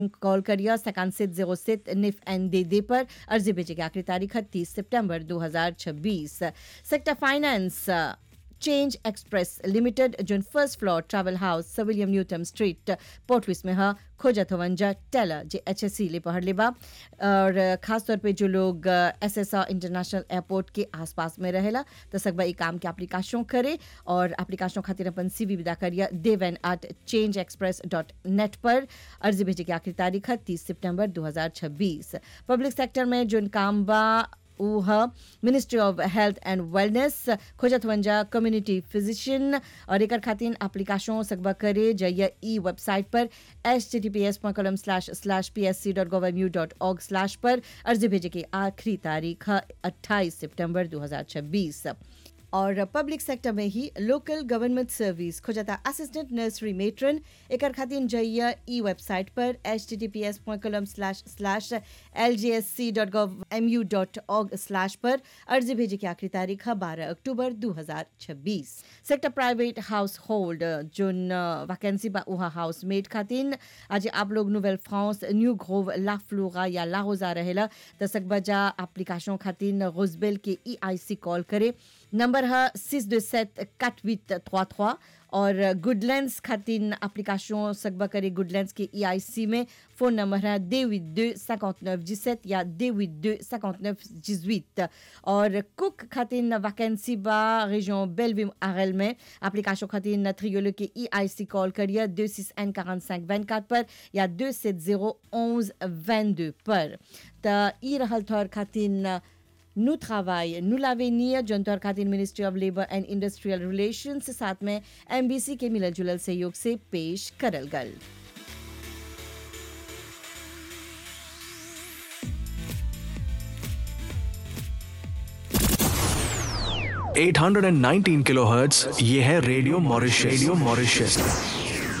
Call करिए 5707 nif N दे पर। अर्जी भेजे की आखिरी तारीख है 30 सितंबर 2026। Sector finance change express limited जोन first floor travel house William Newton street पोर्टविस में है खोजत हवंजा टेलर जे HSC ले पढ़ लेबा। और खास तौर पे जो लोग SSR इंटरनेशनल एयरपोर्ट के आसपास में रहेला तो सकबा ई काम के एप्लीकेशन करे और एप्लीकेशन खातिर अपन CV विदा करिए devan@changeexpress.net पर। अर्जी भेजे की आखिरी तारीख है 30 सितंबर 2026। पब्लिक सेक्टर में जोन काम बा ministry of health and wellness खोजत वंजा कम्युनिटी फिजिशियन और एक खातिन एप्लीकेशन सकबा करे जय ई वेबसाइट पर https://psc.gov.mu.org/ पर। अर्जी भेजे की आखिरी तारीख 28 सितंबर 2026। और पब्लिक सेक्टर में ही लोकल गवर्नमेंट सर्विस खोजता असिस्टेंट नर्सरी मेट्रन एक खातिन जइया ई वेबसाइट पर https://lgsc.gov.mu.org/ पर। अर्जी भेजे की आखिरी तारीख 12 अक्टूबर 2026। सेक्टर प्राइवेट हाउस होल्ड जोन वैकेंसी बा उहा हाउस मेड खातिन आज आप लोग नोवेल फ्रांस न्यू ग्रोव ला फ्लोरा या ला रोजा रहेला त सकबजा एप्लीकेशन खातिन रोजबेल के EIC कॉल करे। नंबर है 627-4833 और गुडलैंड्स खातिन एप्लीकेशन सकबा करे गुडलैंड्स के EIC में फ़ोन नंबर है 282-5917 या 282-5918। और कुक खातिन वैकेंसी बा रीजन बेलविम आरएल में एप्लीकेशन खातिन ट्रियोलो के EIC कॉल करिए 26N4524 पर या 2701122 पर। त ई रहल थोर खातिन nous travail, nous l'avenir जनतौर खातिन ministry of labour and industrial relations साथ में MBC के मिलल जुलल सहयोग से पेश करल गल। $819 किलोहर्ट्ज ये है रेडियो मॉरिशस।